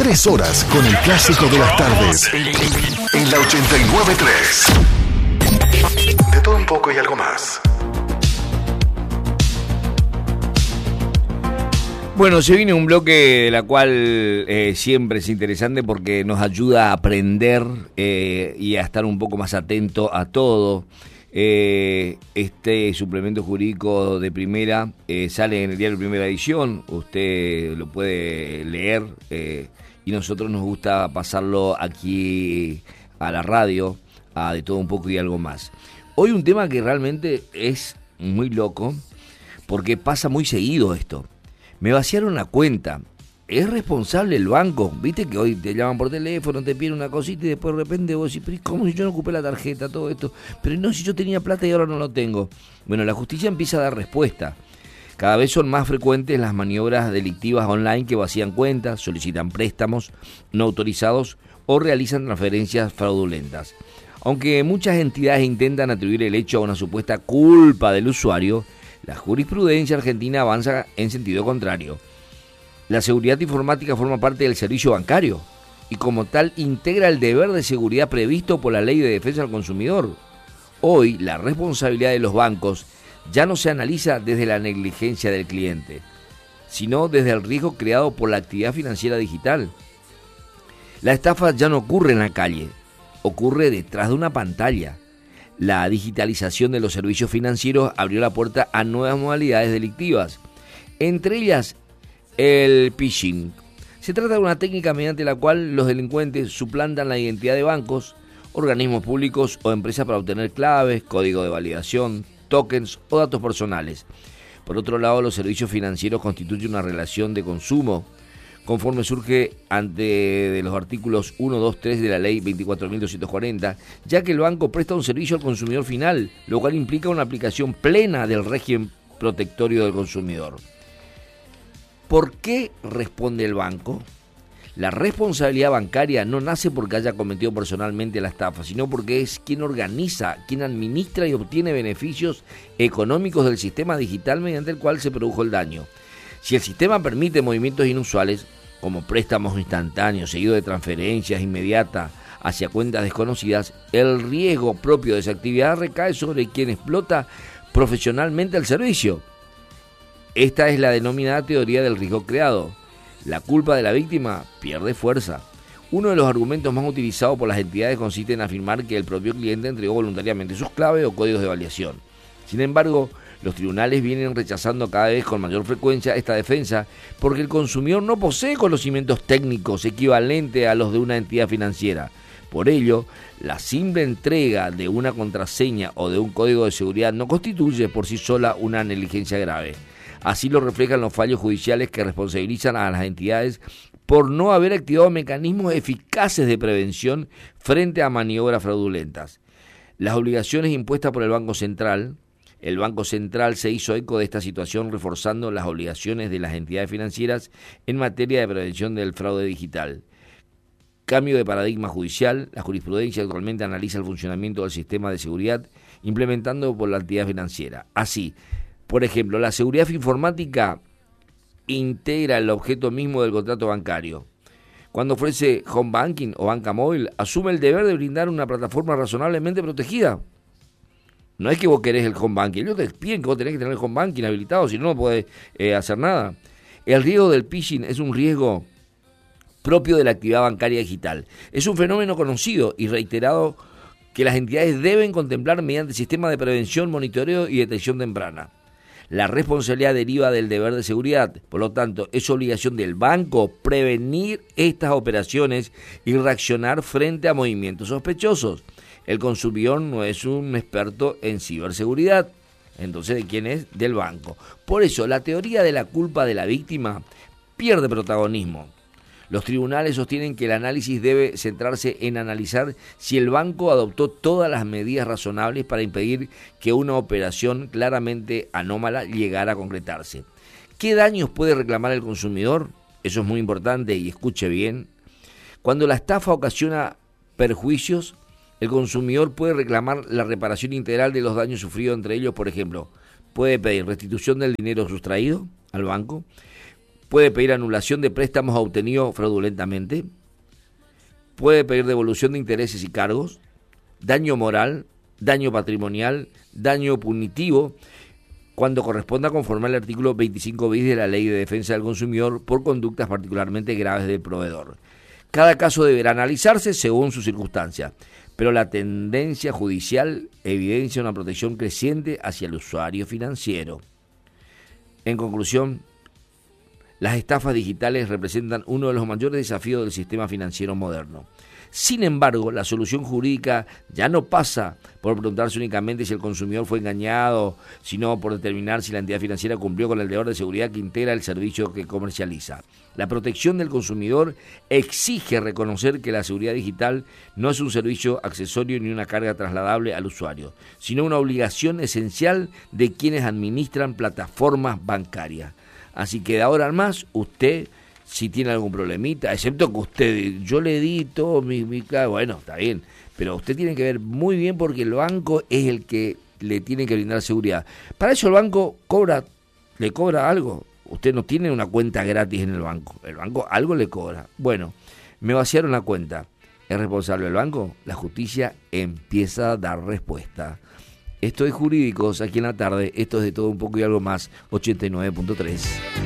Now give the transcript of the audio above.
3 horas con el clásico de las tardes. En la 89.3. De todo un poco y algo más. Bueno, se viene un bloque de la cual siempre es interesante porque nos ayuda a aprender y a estar un poco más atento a todo. Este suplemento jurídico de primera sale en el diario Primera Edición, usted lo puede leer y nosotros nos gusta pasarlo aquí a la radio, a De Todo Un Poco y Algo Más. Hoy un tema que realmente es muy loco porque pasa muy seguido esto. Me vaciaron la cuenta. ¿Es responsable el banco? Viste que hoy te llaman por teléfono, te piden una cosita y después de repente vos decís, pero ¿cómo si yo no ocupé la tarjeta, todo esto? Pero no, si yo tenía plata y ahora no lo tengo. Bueno, la justicia empieza a dar respuesta. Cada vez son más frecuentes las maniobras delictivas online que vacían cuentas, solicitan préstamos no autorizados o realizan transferencias fraudulentas. Aunque muchas entidades intentan atribuir el hecho a una supuesta culpa del usuario, la jurisprudencia argentina avanza en sentido contrario. La seguridad informática forma parte del servicio bancario y como tal integra el deber de seguridad previsto por la Ley de Defensa del Consumidor. Hoy la responsabilidad de los bancos ya no se analiza desde la negligencia del cliente, sino desde el riesgo creado por la actividad financiera digital. La estafa ya no ocurre en la calle, ocurre detrás de una pantalla. La digitalización de los servicios financieros abrió la puerta a nuevas modalidades delictivas, entre ellas el phishing. Se trata de una técnica mediante la cual los delincuentes suplantan la identidad de bancos, organismos públicos o empresas para obtener claves, código de validación, tokens o datos personales. Por otro lado, los servicios financieros constituyen una relación de consumo, conforme surge de los artículos 1, 2, 3 de la Ley 24.240, ya que el banco presta un servicio al consumidor final, lo cual implica una aplicación plena del régimen protectorio del consumidor. ¿Por qué responde el banco? La responsabilidad bancaria no nace porque haya cometido personalmente la estafa, sino porque es quien organiza, quien administra y obtiene beneficios económicos del sistema digital mediante el cual se produjo el daño. Si el sistema permite movimientos inusuales, como préstamos instantáneos seguidos de transferencias inmediatas hacia cuentas desconocidas, el riesgo propio de esa actividad recae sobre quien explota profesionalmente el servicio. Esta es la denominada teoría del riesgo creado. La culpa de la víctima pierde fuerza. Uno de los argumentos más utilizados por las entidades consiste en afirmar que el propio cliente entregó voluntariamente sus claves o códigos de validación. Sin embargo, los tribunales vienen rechazando cada vez con mayor frecuencia esta defensa porque el consumidor no posee conocimientos técnicos equivalentes a los de una entidad financiera. Por ello, la simple entrega de una contraseña o de un código de seguridad no constituye por sí sola una negligencia grave. Así lo reflejan los fallos judiciales que responsabilizan a las entidades por no haber activado mecanismos eficaces de prevención frente a maniobras fraudulentas. Las obligaciones impuestas por el Banco Central se hizo eco de esta situación reforzando las obligaciones de las entidades financieras en materia de prevención del fraude digital. Cambio de paradigma judicial, la jurisprudencia actualmente analiza el funcionamiento del sistema de seguridad implementado por la entidad financiera. Así, por ejemplo, la seguridad informática integra el objeto mismo del contrato bancario. Cuando ofrece home banking o banca móvil, asume el deber de brindar una plataforma razonablemente protegida. No es que vos querés el home banking, ellos te piden que vos tenés que tener el home banking habilitado, si no, no podés hacer nada. El riesgo del phishing es un riesgo propio de la actividad bancaria digital. Es un fenómeno conocido y reiterado que las entidades deben contemplar mediante sistemas de prevención, monitoreo y detección temprana. La responsabilidad deriva del deber de seguridad, por lo tanto, es obligación del banco prevenir estas operaciones y reaccionar frente a movimientos sospechosos. El consumidor no es un experto en ciberseguridad, entonces ¿de quién es? Del banco. Por eso, la teoría de la culpa de la víctima pierde protagonismo. Los tribunales sostienen que el análisis debe centrarse en analizar si el banco adoptó todas las medidas razonables para impedir que una operación claramente anómala llegara a concretarse. ¿Qué daños puede reclamar el consumidor? Eso es muy importante y escuche bien. Cuando la estafa ocasiona perjuicios, el consumidor puede reclamar la reparación integral de los daños sufridos, entre ellos, por ejemplo, puede pedir restitución del dinero sustraído al banco, puede pedir anulación de préstamos obtenidos fraudulentamente, puede pedir devolución de intereses y cargos, daño moral, daño patrimonial, daño punitivo, cuando corresponda conforme al artículo 25 bis de la Ley de Defensa del Consumidor por conductas particularmente graves del proveedor. Cada caso deberá analizarse según sus circunstancias, pero la tendencia judicial evidencia una protección creciente hacia el usuario financiero. En conclusión, las estafas digitales representan uno de los mayores desafíos del sistema financiero moderno. Sin embargo, la solución jurídica ya no pasa por preguntarse únicamente si el consumidor fue engañado, sino por determinar si la entidad financiera cumplió con el deber de seguridad que integra el servicio que comercializa. La protección del consumidor exige reconocer que la seguridad digital no es un servicio accesorio ni una carga trasladable al usuario, sino una obligación esencial de quienes administran plataformas bancarias. Así que de ahora en más, usted, si tiene algún problemita, excepto que usted, yo le di todo mi claro, bueno, está bien, pero usted tiene que ver muy bien porque el banco es el que le tiene que brindar seguridad. Para eso el banco le cobra algo. Usted no tiene una cuenta gratis en el banco algo le cobra. Bueno, me vaciaron la cuenta. ¿Es responsable del banco? La justicia empieza a dar respuesta. Esto es Jurídicos aquí en la tarde, esto es De Todo Un Poco y Algo Más, 89.3.